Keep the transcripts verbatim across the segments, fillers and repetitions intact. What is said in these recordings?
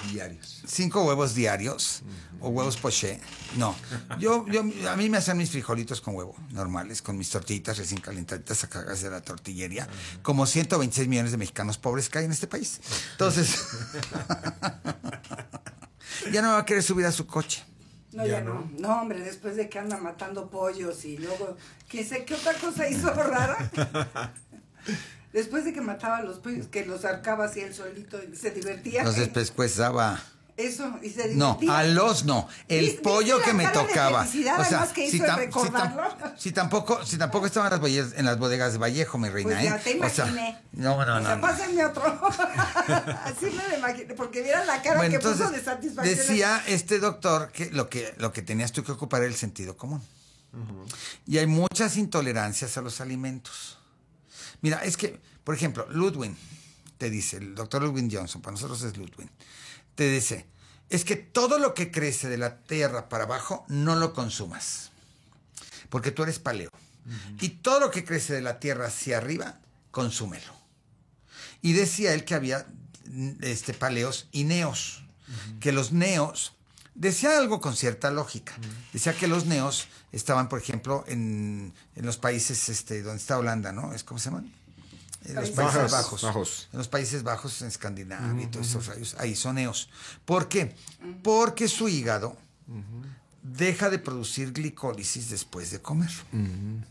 diarios. Cinco huevos diarios uh-huh. o huevos poché. No, yo, yo, a mí me hacen mis frijolitos con huevo, normales, con mis tortillitas recién calentaditas sacadas de la tortillería, uh-huh. como ciento veintiséis millones de mexicanos pobres que hay en este país. Entonces, ya no me va a querer subir a su coche. No, ya, ya no. no. No, hombre, después de que anda matando pollos y luego, ¿qué sé qué otra cosa hizo rara? Después de que mataba a los pollos, que los arcaba así él solito y se divertía. Los despescuezaba. Eso, y se divertía. No, a los no. El ¿Viste pollo que me tocaba. O sea, que si, tam, si, tam, si tampoco, si tampoco estaban las bodegas, en las bodegas de Vallejo, mi reina, pues ya ¿eh? te imaginé. O sea, no, no, o no. sea, no. pásenme otro. Así me lo imaginé, porque vieran la cara bueno, que entonces, puso de satisfacción. Decía este doctor que lo que lo que tenías tú que ocupar era el sentido común. Uh-huh. Y hay muchas intolerancias a los alimentos. Mira, es que, por ejemplo, Ludwig te dice, el doctor Ludwig Johnson, para nosotros es Ludwig, te dice, es que todo lo que crece de la tierra para abajo, no lo consumas, porque tú eres paleo. Uh-huh. Y todo lo que crece de la tierra hacia arriba, consúmelo. Y decía él que había este, paleos y neos, uh-huh. que los neos, decía algo con cierta lógica, uh-huh. decía que los neos estaban, por ejemplo, en, en los países este, donde está Holanda, ¿no? ¿Es cómo se llaman? En los Países Bajos. Bajos. Bajos. En los Países Bajos, en Escandinavia uh-huh. y todos esos rayos, ahí son neos. ¿Por qué? Uh-huh. Porque su hígado uh-huh. deja de producir glicólisis después de comer. Uh-huh.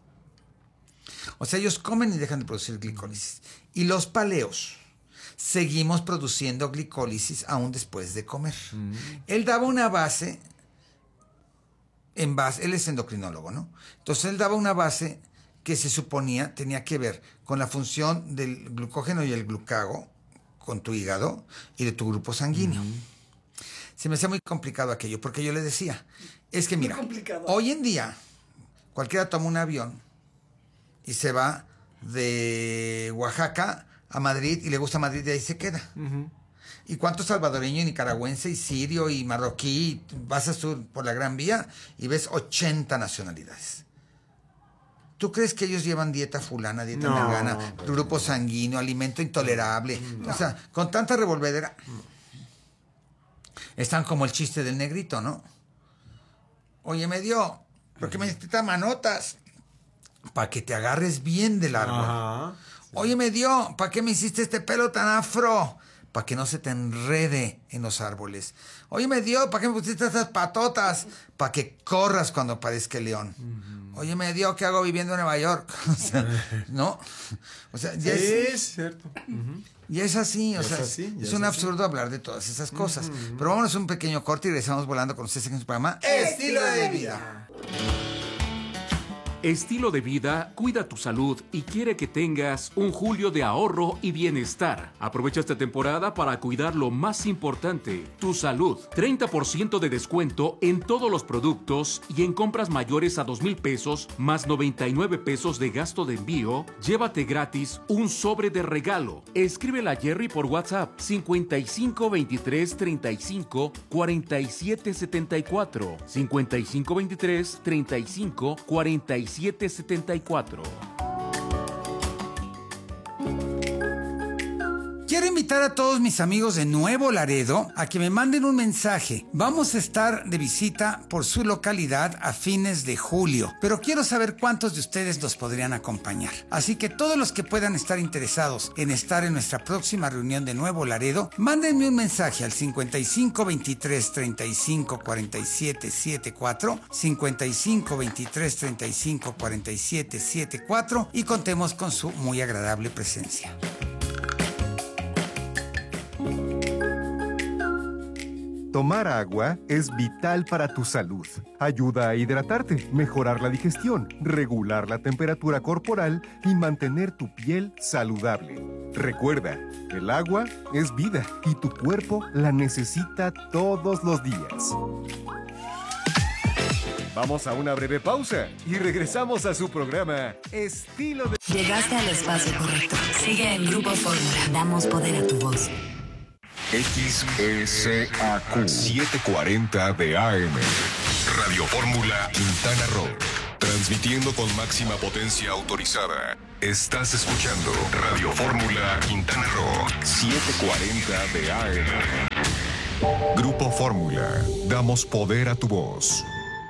O sea, ellos comen y dejan de producir glicólisis. Y los paleos seguimos produciendo glicólisis aún después de comer. Uh-huh. Él daba una base, en base, él es endocrinólogo, ¿no? Entonces él daba una base que se suponía tenía que ver con la función del glucógeno y el glucago con tu hígado y de tu grupo sanguíneo. Uh-huh. Se me hacía muy complicado aquello, porque yo le decía, es que mira, hoy en día cualquiera toma un avión y se va de Oaxaca a Madrid y le gusta Madrid y ahí se queda. Uh-huh. ¿Y cuánto salvadoreño y nicaragüense y sirio y marroquí vas a sur por la Gran Vía y ves ochenta nacionalidades? ¿Tú crees que ellos llevan dieta fulana, dieta no, mexicana, no, grupo no. sanguíneo, alimento intolerable? No. O sea, con tanta revolvedera. No. Están como el chiste del negrito, ¿no? Oye, me dio, ¿por qué me diste manotas? Para que te agarres bien del árbol. Ajá, sí. Oye, me dio, ¿para qué me hiciste este pelo tan afro? Para que no se te enrede en los árboles. Oye, me dio, ¿para qué me pusiste estas patotas? Para que corras cuando aparezca el león. Uh-huh. Oye, me dio, ¿qué hago viviendo en Nueva York? O sea, ¿no? O sea, ya sí, es, es cierto. Uh-huh. Y es así, o es sea, así, es es un así. absurdo hablar de todas esas cosas. Uh-huh. Pero vámonos a un pequeño corte y regresamos volando con ustedes en su programa Estilo de Vida. Estilo de Vida cuida tu salud y quiere que tengas un julio de ahorro y bienestar. Aprovecha esta temporada para cuidar lo más importante, tu salud. treinta por ciento de descuento en todos los productos y en compras mayores a dos mil pesos más noventa y nueve pesos de gasto de envío. Llévate gratis un sobre de regalo. Escríbele a Jerry por WhatsApp cincuenta y cinco veintitrés treinta y cinco cuarenta y siete setenta y cuatro. cincuenta y cinco veintitrés treinta y cinco cuarenta y siete setenta y cuatro. Quiero invitar a todos mis amigos de Nuevo Laredo a que me manden un mensaje. Vamos a estar de visita por su localidad a fines de julio, pero quiero saber cuántos de ustedes nos podrían acompañar. Así que todos los que puedan estar interesados en estar en nuestra próxima reunión de Nuevo Laredo, mándenme un mensaje al cincuenta y cinco veintitrés treinta y cinco cuarenta y siete setenta y cuatro, cincuenta y cinco veintitrés treinta y cinco cuarenta y siete setenta y cuatro y contemos con su muy agradable presencia. Tomar agua es vital para tu salud. Ayuda a hidratarte, mejorar la digestión, regular la temperatura corporal y mantener tu piel saludable. Recuerda, el agua es vida y tu cuerpo la necesita todos los días. Vamos a una breve pausa y regresamos a su programa Estilo de... Llegaste al espacio correcto. Sigue en Grupo Fórmula. Damos poder a tu voz. X S A Q setecientos cuarenta de A M Radio Fórmula Quintana Roo. Transmitiendo con máxima potencia autorizada. Estás escuchando Radio Fórmula Quintana Roo setecientos cuarenta de A M. Grupo Fórmula. Damos poder a tu voz.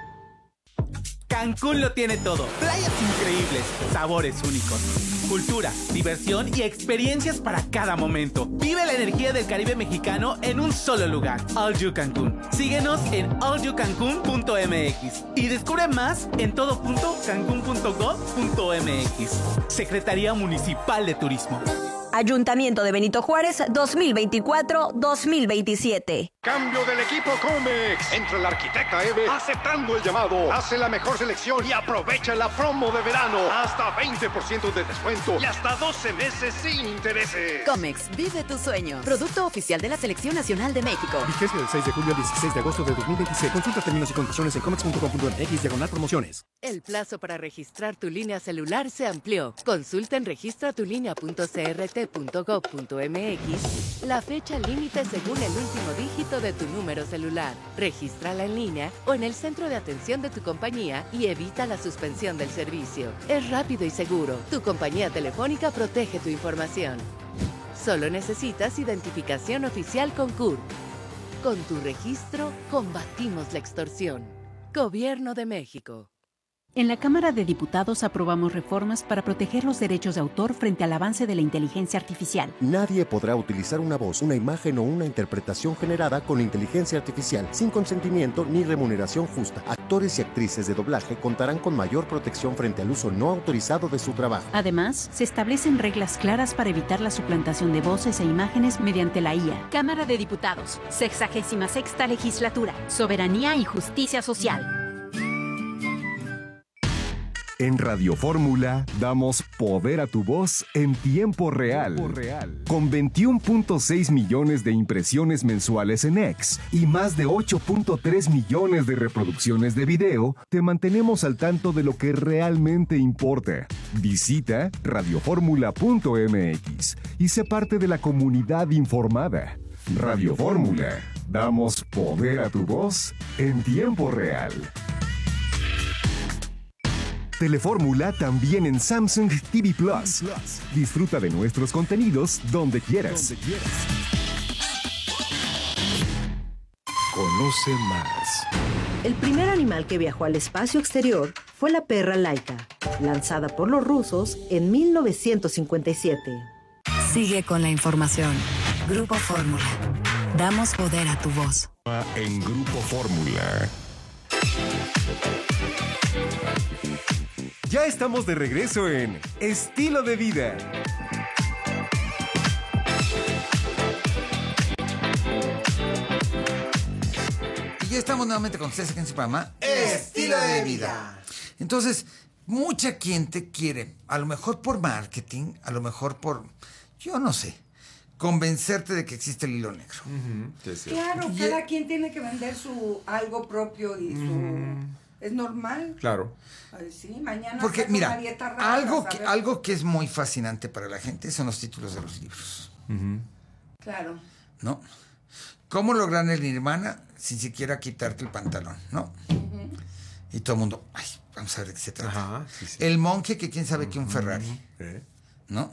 Cancún lo tiene todo. Playas increíbles, sabores únicos, cultura, diversión y experiencias para cada momento. Vive la energía del Caribe mexicano en un solo lugar. All You Cancún. Síguenos en all you cancún punto m x y descubre más en todo punto cancún punto gov punto m x. Secretaría Municipal de Turismo. Ayuntamiento de Benito Juárez dos mil veinticuatro dos mil veintisiete. Cambio del equipo Comex. Entra la arquitecta Eve aceptando el llamado. Hace la mejor selección y aprovecha la promo de verano. Hasta veinte por ciento de descuento y hasta doce meses sin intereses. Comex, vive tus sueños. Producto oficial de la Selección Nacional de México. Vigencia del seis de julio al dieciséis de agosto de dos mil veintiséis. Consulta términos y condiciones en comex punto com punto m x diagonal promociones. El plazo para registrar tu línea celular se amplió. Consulta en registra tu línea punto c r t punto gov punto m x la fecha límite según el último dígito de tu número celular. Regístrala en línea o en el centro de atención de tu compañía y evita la suspensión del servicio. Es rápido y seguro. Tu compañía telefónica protege tu información. Solo necesitas identificación oficial con C U R. Con tu registro, combatimos la extorsión. Gobierno de México. En la Cámara de Diputados aprobamos reformas para proteger los derechos de autor frente al avance de la inteligencia artificial. Nadie podrá utilizar una voz, una imagen o una interpretación generada con inteligencia artificial sin consentimiento ni remuneración justa. Actores y actrices de doblaje contarán con mayor protección frente al uso no autorizado de su trabajo. Además, se establecen reglas claras para evitar la suplantación de voces e imágenes mediante la I A. Cámara de Diputados, sexagésima sexta legislatura, soberanía y justicia social. En Radio Fórmula damos poder a tu voz en tiempo real. Con veintiuno punto seis millones de impresiones mensuales en X y más de ocho punto tres millones de reproducciones de video, te mantenemos al tanto de lo que realmente importa. Visita radio fórmula punto m x y sé parte de la comunidad informada. Radio Fórmula, damos poder a tu voz en tiempo real. Telefórmula también en Samsung T V Plus. Disfruta de nuestros contenidos donde quieras. Conoce más. El primer animal que viajó al espacio exterior fue la perra Laika, lanzada por los rusos en mil novecientos cincuenta y siete. Sigue con la información. Grupo Fórmula. Damos poder a tu voz. En Grupo Fórmula. Ya estamos de regreso en Estilo de Vida. Y ya estamos nuevamente con ustedes aquí en su programa Estilo de Vida. Entonces, mucha gente quiere, a lo mejor por marketing, a lo mejor por, yo no sé, convencerte de que existe el hilo negro. Uh-huh. Sí, sí. Claro, y cada quien tiene que vender su algo propio y su... Uh-huh. Es normal. Claro. Sí, mañana porque mira, rara, algo que, algo que es muy fascinante para la gente son los títulos de los libros. Uh-huh. Claro. ¿No? ¿Cómo lograr el nirvana sin siquiera quitarte el pantalón? ¿No? Uh-huh. Y todo el mundo, ay, vamos a ver de qué se trata. Ajá, sí, sí. El monje que quién sabe uh-huh. que un Ferrari. ¿Eh? ¿No?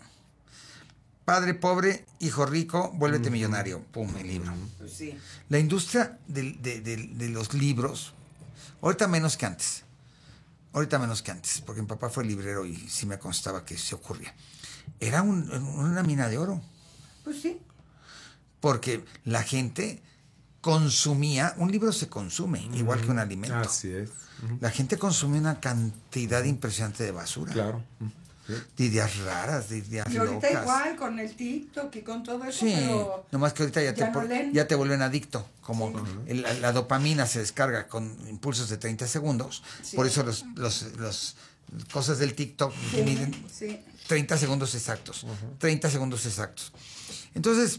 Padre pobre, hijo rico, vuélvete uh-huh. millonario. Pum, el libro. Pues sí. La industria de, de, de, de los libros, ahorita menos que antes. Ahorita menos que antes, porque mi papá fue librero y sí me constaba que se ocurría. Era un, una mina de oro. Pues sí. Porque la gente consumía, un libro se consume, uh-huh. igual que un alimento. Así es. Uh-huh. La gente consume una cantidad impresionante de basura. Claro. Uh-huh. Sí. De ideas raras, de ideas y ahorita locas. Igual con el TikTok y con todo eso, sí, pero nomás que ahorita ya, ya, te, no ya te vuelven adicto. Como sí. el, la, la dopamina se descarga con impulsos de treinta segundos. Sí. Por eso los, los, los cosas del TikTok sí, miden sí. treinta segundos exactos. Uh-huh. treinta segundos exactos. Entonces,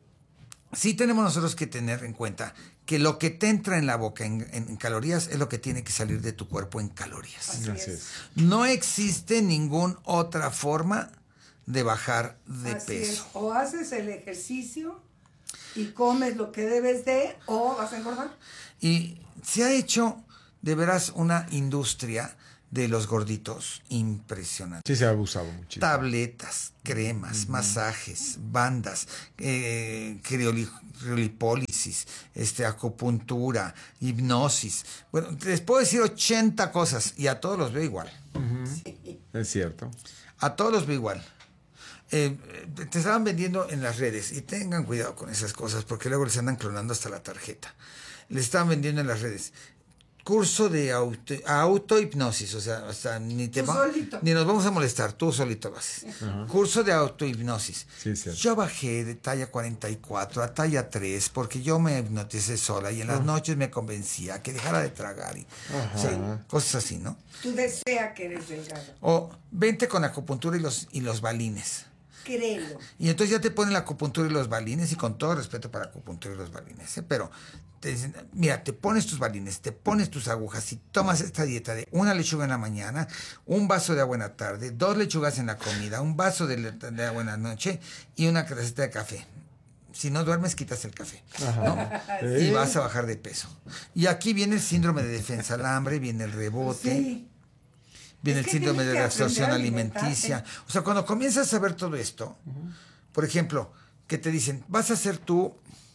sí tenemos nosotros que tener en cuenta que lo que te entra en la boca en, en, en calorías es lo que tiene que salir de tu cuerpo en calorías. Así es. No existe ninguna otra forma de bajar de Así peso. Es. O haces el ejercicio y comes lo que debes de, o vas a engordar. Y se ha hecho de veras una industria de los gorditos impresionante. Sí, se ha abusado muchísimo. Tabletas, cremas, uh-huh. masajes, bandas, eh, crioli, criolipólisis, este, acupuntura, hipnosis. Bueno, les puedo decir ochenta cosas y a todos los veo igual. Sí. Es cierto. A todos los veo igual. Eh, te estaban vendiendo en las redes y tengan cuidado con esas cosas porque luego les andan clonando hasta la tarjeta. Les estaban vendiendo en las redes curso de auto, autohipnosis, o sea, o sea ni, te va, ni nos vamos a molestar, tú solito lo haces. Uh-huh. Curso de autohipnosis. Sí, yo bajé de talla cuarenta y cuatro a talla tres porque yo me hipnoticé sola y en las uh-huh. noches me convencía que dejara de tragar y uh-huh. o sea, cosas así, ¿no? Tú deseas que eres delgado. O vente con acupuntura y los, y los balines. Créelo. Y entonces ya te ponen la acupuntura y los balines, y con todo respeto para acupuntura y los balines, ¿eh? Pero te dicen, mira, te pones tus balines, te pones tus agujas y tomas esta dieta de una lechuga en la mañana, un vaso de agua en la tarde, dos lechugas en la comida, un vaso de, de agua en la noche y una receta de café. Si no duermes, quitas el café, ¿no? ¿Sí? Y vas a bajar de peso. Y aquí viene el síndrome de defensa al hambre, viene el rebote. Sí. Viene es el síndrome de la absorción alimenticia. O sea, cuando comienzas a ver todo esto, uh-huh. por ejemplo, que te dicen, vas a hacer tú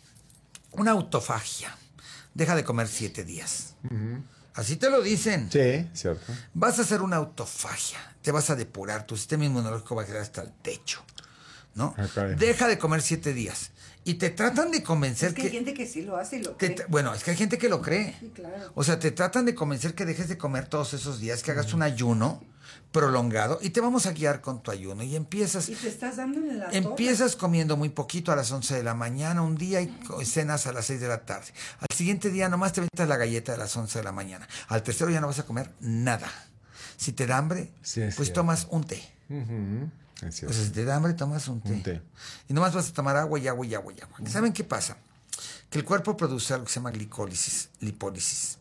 una autofagia. Deja de comer siete días. Uh-huh. Así te lo dicen. Sí, cierto. Vas a hacer una autofagia. Te vas a depurar. Tu sistema inmunológico va a quedar hasta el techo, ¿no? Okay. Deja de comer siete días. Y te tratan de convencer es que... que... hay gente que sí lo hace y lo cree. Te, bueno, es que hay gente que lo cree. Sí, claro. O sea, te tratan de convencer que dejes de comer todos esos días, que hagas un ayuno prolongado y te vamos a guiar con tu ayuno. Y empiezas... Y te estás dando en la Empiezas torre. comiendo muy poquito a las once de la mañana un día y cenas a las seis de la tarde. Al siguiente día nomás te metes la galleta a las once de la mañana. Al tercero ya no vas a comer nada. Si te da hambre, sí, pues cierto. Tomas un té. Uh-huh. Pues si te da hambre, tomas un té. un té. Y nomás vas a tomar agua y agua y agua y agua. Uh-huh. ¿Saben qué pasa? Que el cuerpo produce algo que se llama glicólisis, lipólisis.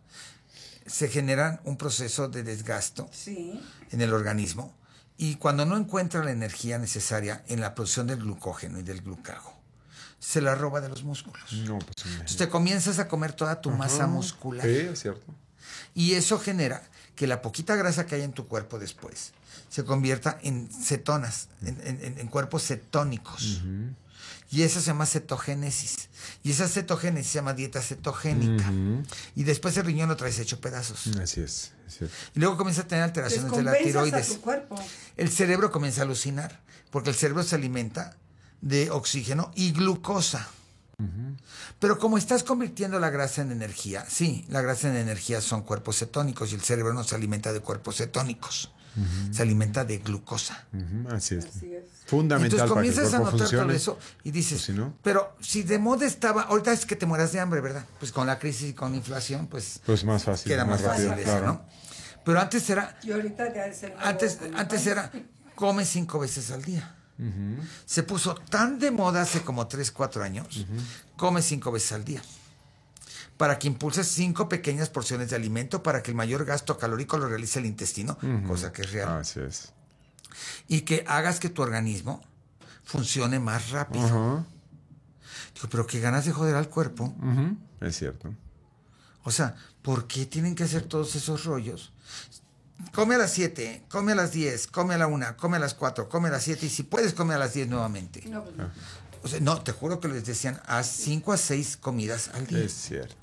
Se genera un proceso de desgasto sí. en el organismo y cuando no encuentra la energía necesaria en la producción del glucógeno y del glucago, se la roba de los músculos. No, pues, Entonces te comienzas a comer toda tu uh-huh. masa muscular. Sí, es cierto. Y eso genera que la poquita grasa que hay en tu cuerpo después se convierta en cetonas, en, en, en cuerpos cetónicos. Uh-huh. Y eso se llama cetogénesis. Y esa cetogénesis se llama dieta cetogénica. Uh-huh. Y después el riñón lo traes hecho pedazos. Así es. es y luego comienza a tener alteraciones de la tiroides. A tu cuerpo. El cerebro comienza a alucinar, porque el cerebro se alimenta de oxígeno y glucosa. Uh-huh. Pero como estás convirtiendo la grasa en energía, sí, la grasa en energía son cuerpos cetónicos y el cerebro no se alimenta de cuerpos cetónicos. Uh-huh. Se alimenta de glucosa. Uh-huh. Así es. Así es. Fundamental. Entonces comienzas para que el a notar funcione. todo eso y dices, pues si no, pero si de moda estaba, ahorita es que te mueras de hambre, ¿verdad? Pues con la crisis y con la inflación, pues, pues más fácil, queda más, más rápido, fácil eso, claro. ¿no? Pero antes era, y ahorita ya es el antes, antes era, come cinco veces al día. Uh-huh. Se puso tan de moda hace como tres, cuatro años, uh-huh. come cinco veces al día. Para que impulses cinco pequeñas porciones de alimento para que el mayor gasto calórico lo realice el intestino, uh-huh. cosa que es real. Así es. Y que hagas que tu organismo funcione más rápido. Uh-huh. Digo, pero qué ganas de joder al cuerpo. Uh-huh. Es cierto. O sea, ¿por qué tienen que hacer todos esos rollos? Come a las siete, come a las diez, come a la una, come a las cuatro, come a las siete y si puedes come a las diez nuevamente. No, pues no. O sea, no, te juro que les decían, haz cinco a seis comidas al día. Es cierto.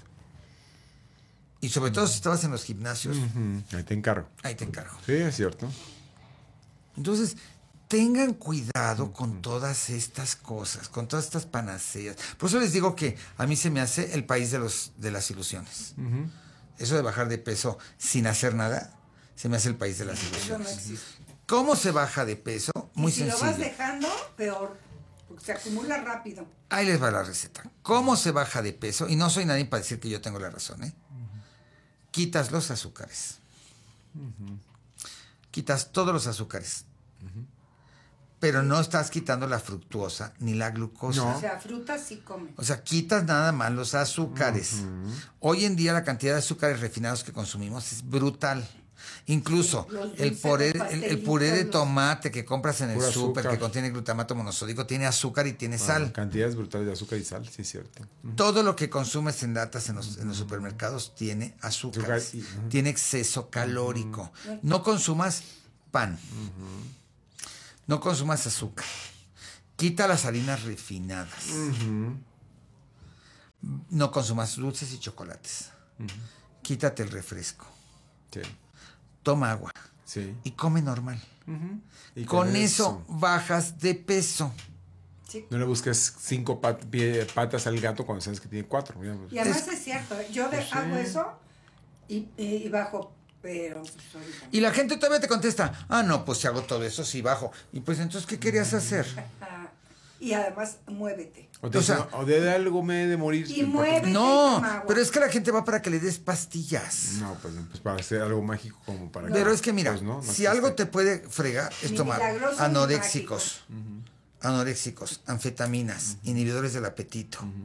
Y sobre uh-huh. todo si estabas en los gimnasios. Uh-huh. Ahí te encargo. Ahí te encargo. Sí, es cierto. Entonces, tengan cuidado uh-huh. con todas estas cosas, con todas estas panaceas. Por eso les digo que a mí se me hace el país de los de las ilusiones. Uh-huh. Eso de bajar de peso sin hacer nada, se me hace el país de las ilusiones. Eso no existe. ¿Cómo se baja de peso? Muy y si sencillo. Si lo vas dejando, peor, porque se acumula rápido. Ahí les va la receta. ¿Cómo se baja de peso? Y no soy nadie para decir que yo tengo la razón, ¿eh? Uh-huh. Quitas los azúcares. Uh-huh. Quitas todos los azúcares. Uh-huh. Pero no estás quitando la fructuosa ni la glucosa. No. O sea, frutas sí comen. O sea, quitas nada más los azúcares. Uh-huh. Hoy en día la cantidad de azúcares refinados que consumimos es brutal. Incluso sí, el, puré, el, el puré de tomate que compras en el súper que contiene glutamato monosódico tiene azúcar y tiene bueno, sal. Cantidades brutales de azúcar y sal, sí es cierto. Uh-huh. Todo lo que consumes en latas en los, en los supermercados tiene azúcar, y, uh-huh. tiene exceso calórico. Uh-huh. No consumas pan. Uh-huh. No consumas azúcar. Quita las harinas refinadas. Uh-huh. no consumas dulces y chocolates. Uh-huh. Quítate el refresco. Sí. Toma agua. Sí. Y come normal. Uh-huh. Y con, con eso, eso bajas de peso. Sí. No le busques cinco pat- patas al gato cuando sabes que tiene cuatro. Y además es, es cierto, yo de, pues hago sí. eso y, y, y bajo, pero... Pues, y la gente todavía te contesta, ah, no, pues si hago todo eso, sí bajo. Y pues entonces, ¿qué querías hacer? Y además, muévete. O, te, o, sea, o de algo me he de morir. Y muévete. No, pero es que la gente va para que le des pastillas. No, pues, pues para hacer algo mágico como para... Pero que, es que mira, pues, ¿no? No si algo te puede fregar es Mi tomar anoréxicos. Uh-huh. Anoréxicos, anfetaminas, uh-huh. inhibidores del apetito, uh-huh.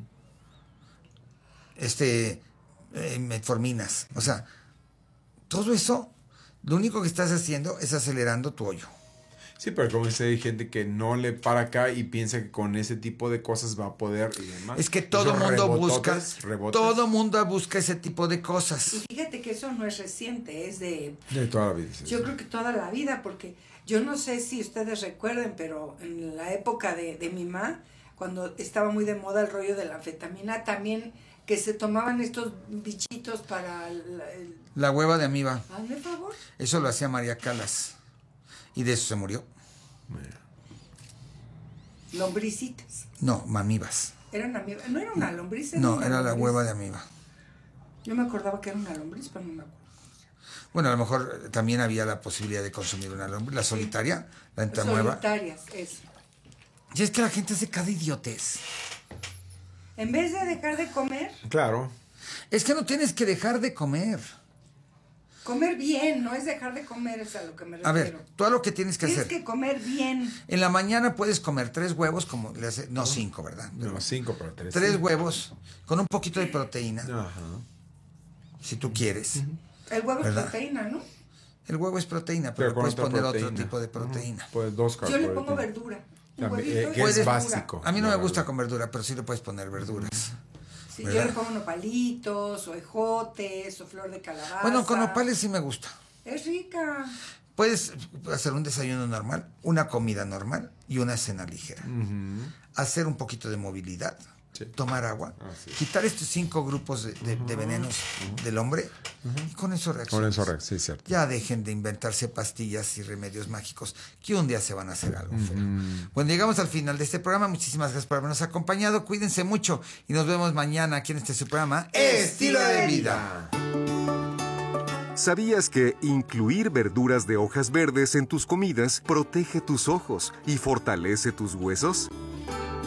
este, eh, metforminas. O sea, todo eso, lo único que estás haciendo es acelerando tu hoyo. Sí, pero como dice, hay gente que no le para acá y piensa que con ese tipo de cosas va a poder y demás. Es que todo mundo busca, rebotes. todo mundo busca ese tipo de cosas. Y fíjate que eso no es reciente, es de... De toda la vida. Sí, yo sí. creo que toda la vida, porque yo no sé si ustedes recuerden, pero en la época de, de mi mamá, cuando estaba muy de moda el rollo de la anfetamina, también que se tomaban estos bichitos para... El, el... La hueva de amiba. Hazme favor. Eso lo hacía María Calas. Y de eso se murió. Lombricitas. No, mamibas. Eran amibas. No era una lombriz. Era no, una era lombriz. La hueva de amiba. Yo me acordaba que era una lombriz, pero no me acuerdo. Bueno, a lo mejor también había la posibilidad de consumir una lombriz. La solitaria, sí. La entamueva. Solitarias, eso. Y es que la gente hace cada idiotez. En vez de dejar de comer. Claro. Es que no tienes que dejar de comer. Comer bien, no es dejar de comer, es a lo que me refiero. A ver, todo lo que tienes que tienes hacer. Tienes que comer bien. En la mañana puedes comer tres huevos, como le hace, no cinco, ¿verdad? Pero no, cinco, pero tres. Tres sí. huevos con un poquito de proteína. Ajá. Si tú quieres. Uh-huh. El huevo ¿verdad? es proteína, ¿no? El huevo es proteína, pero, pero puedes poner proteína. Otro tipo de proteína. Uh-huh. Pues dos Yo le pongo verdura. Un huevito, eh, que es básico. A mí no me gusta con verdura, pero sí le puedes poner verduras. Sí, yo le pongo nopalitos, o ejotes, o flor de calabaza. Bueno, con nopales sí me gusta. Es rica. Puedes hacer un desayuno normal, una comida normal y una cena ligera. Uh-huh. Hacer un poquito de movilidad, sí. Tomar agua, ah, sí. Quitar estos cinco grupos de, de, de venenos uh-huh. del hombre uh-huh. y con eso reaccionas. Con eso reaccionas, sí, cierto. Ya dejen de inventarse pastillas y remedios mágicos que un día se van a hacer algo uh-huh. feo. Bueno, llegamos al final de este programa. Muchísimas gracias por habernos acompañado. Cuídense mucho y nos vemos mañana aquí en este su programa Estilo de Vida. ¿Sabías que incluir verduras de hojas verdes en tus comidas protege tus ojos y fortalece tus huesos?